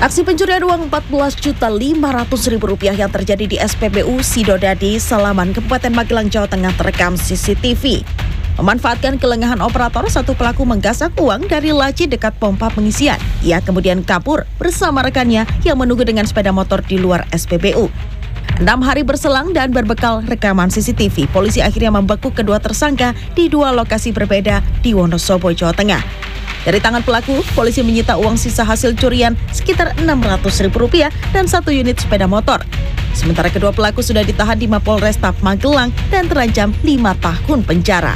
Aksi pencurian uang Rp14.500.000 yang terjadi di SPBU Sidodadi, Salaman, Kabupaten Magelang, Jawa Tengah terekam CCTV. Memanfaatkan kelengahan operator, satu pelaku menggasak uang dari laci dekat pompa pengisian. Ia kemudian kabur bersama rekannya yang menunggu dengan sepeda motor di luar SPBU. 6 hari berselang dan berbekal rekaman CCTV, polisi akhirnya membekuk kedua tersangka di dua lokasi berbeda di Wonosobo, Jawa Tengah. Dari tangan pelaku, polisi menyita uang sisa hasil curian sekitar Rp600.000 dan 1 unit sepeda motor. Sementara kedua pelaku sudah ditahan di Mapolresta Magelang dan terancam 5 tahun penjara.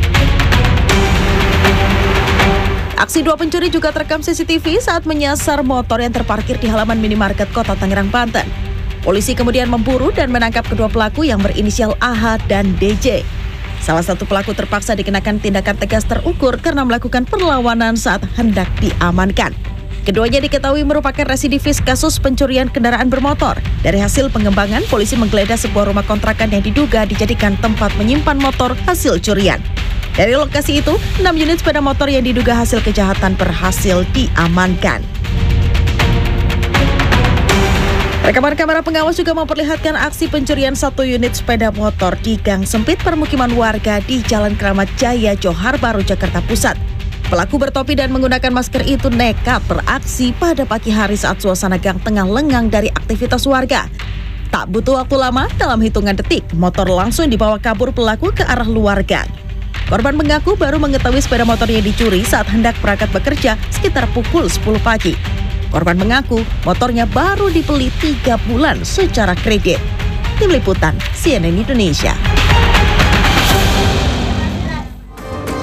Aksi dua pencuri juga terekam CCTV saat menyasar motor yang terparkir di halaman minimarket Kota Tangerang, Banten. Polisi kemudian memburu dan menangkap kedua pelaku yang berinisial AH dan DJ. Salah satu pelaku terpaksa dikenakan tindakan tegas terukur karena melakukan perlawanan saat hendak diamankan. Keduanya diketahui merupakan residivis kasus pencurian kendaraan bermotor. Dari hasil pengembangan, polisi menggeledah sebuah rumah kontrakan yang diduga dijadikan tempat menyimpan motor hasil curian. Dari lokasi itu, 6 unit sepeda motor yang diduga hasil kejahatan berhasil diamankan. Rekaman kamera pengawas juga memperlihatkan aksi pencurian 1 unit sepeda motor di gang sempit permukiman warga di Jalan Kramat Jaya, Johar Baru, Jakarta Pusat. Pelaku bertopi dan menggunakan masker itu nekat beraksi pada pagi hari saat suasana gang tengah lengang dari aktivitas warga. Tak butuh waktu lama, dalam hitungan detik, motor langsung dibawa kabur pelaku ke arah luar gang. Korban mengaku baru mengetahui sepeda motor yang dicuri saat hendak berangkat bekerja sekitar pukul 10 pagi. Korban mengaku motornya baru dibeli 3 bulan secara kredit. Tim Liputan CNN Indonesia.